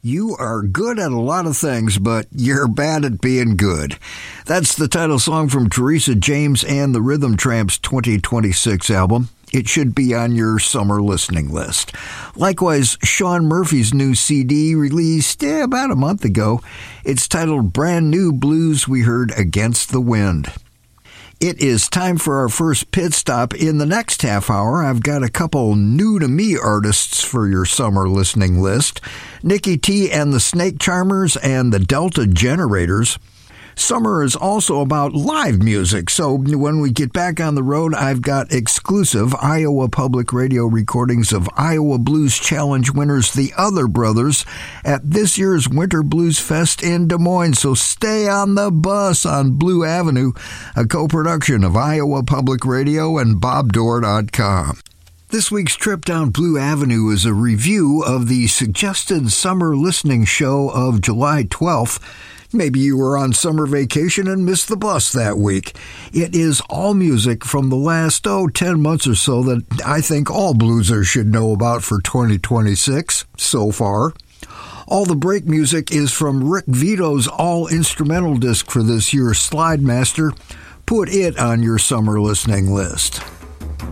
You are good at a lot of things, but you're bad at being good. That's the title song from Teresa James and the Rhythm Tramps' 2026 album. It should be on your summer listening list. Likewise, Sean Murphy's new CD released about a month ago. It's titled Brand New Blues. We heard Against the Wind. It is time for our first pit stop. In the next half hour, I've got a couple new-to-me artists for your summer listening list. Nikki T and the Snake Charmers and the Delta Generators. Summer is also about live music, so when we get back on the road, I've got exclusive Iowa Public Radio recordings of Iowa Blues Challenge winners, the Other Brothers, at this year's Winter Blues Fest in Des Moines. So stay on the bus on Blue Avenue, a co-production of Iowa Public Radio and BobDoor.com. This week's trip down Blue Avenue is a review of the suggested summer listening show of July 12th. Maybe you were on summer vacation and missed the bus that week. It is all music from the last, 10 months or so that I think all bluesers should know about for 2026 so far. All the break music is from Rick Vito's all-instrumental disc for this year's Slide Master. Put it on your summer listening list.